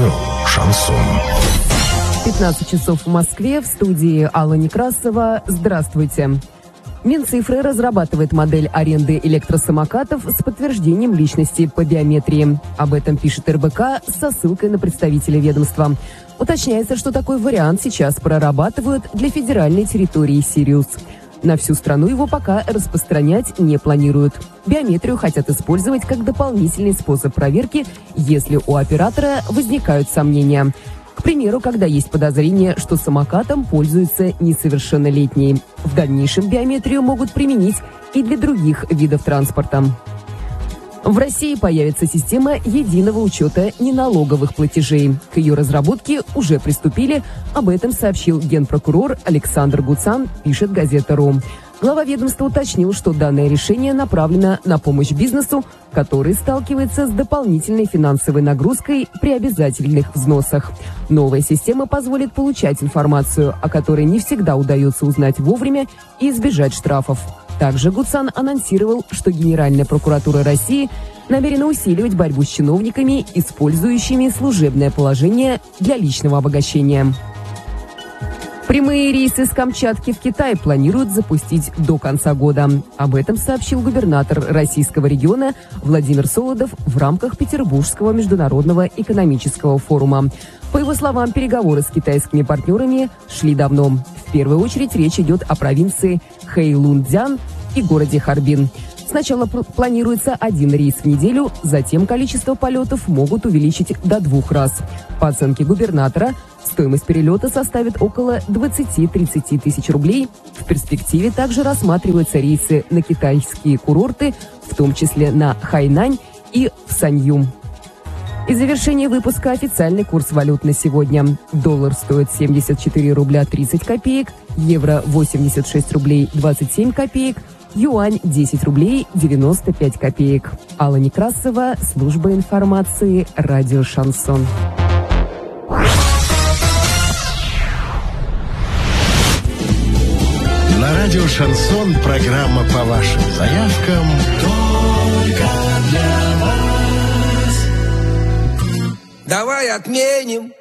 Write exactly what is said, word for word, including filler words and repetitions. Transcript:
Радио «Шансон». пятнадцать часов в Москве, в студии Алла Некрасова. Здравствуйте. Минцифры разрабатывает модель аренды электросамокатов с подтверждением личности по биометрии. Об этом пишет эр бэ ка со ссылкой на представителя ведомства. Уточняется, что такой вариант сейчас прорабатывают для федеральной территории Сириус. На всю страну его пока распространять не планируют. Биометрию хотят использовать как дополнительный способ проверки, если у оператора возникают сомнения. К примеру, когда есть подозрение, что самокатом пользуются несовершеннолетние. В дальнейшем биометрию могут применить и для других видов транспорта. В России появится система единого учета неналоговых платежей. К ее разработке уже приступили. Об этом сообщил генпрокурор Александр Гуцан, пишет газета.ру. Глава ведомства уточнил, что данное решение направлено на помощь бизнесу, который сталкивается с дополнительной финансовой нагрузкой при обязательных взносах. Новая система позволит получать информацию, о которой не всегда удается узнать вовремя, и избежать штрафов. Также Гуцан анонсировал, что Генеральная прокуратура России намерена усиливать борьбу с чиновниками, использующими служебное положение для личного обогащения. Прямые рейсы с Камчатки в Китай планируют запустить до конца года. Об этом сообщил губернатор российского региона Владимир Солодов в рамках Петербургского международного экономического форума. По его словам, переговоры с китайскими партнерами шли давно. В первую очередь речь идет о провинции Хэйлунцзян и городе Харбин. Сначала планируется один рейс в неделю, затем количество полетов могут увеличить до двух раз. По оценке губернатора, стоимость перелета составит около двадцать-тридцать тысяч рублей. В перспективе также рассматриваются рейсы на китайские курорты, в том числе на Хайнань и в Санью. И завершение выпуска официальный курс валют на сегодня. Доллар стоит семьдесят четыре рубля тридцать копеек, евро восемьдесят шесть рублей двадцать семь копеек, юань десять рублей девяносто пять копеек. Алла Некрасова, служба информации, радио «Шансон». На радио «Шансон» программа по вашим заявкам только для вас. Давай отменим